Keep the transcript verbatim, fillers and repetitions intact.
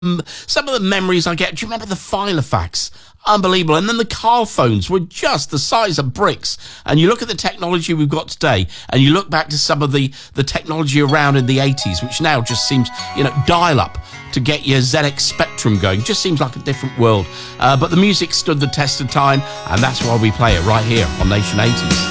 some of the memories I get. Do you remember the Filofax? Unbelievable. And then the car phones were just the size of bricks. And you look at the technology we've got today, and you look back to some of the, the technology around in the eighties, which now just seems, you know, dial up to get your Z X Spectrum going. Just seems like a different world. Uh, but the music stood the test of time, and that's why we play it right here on Nation eighties.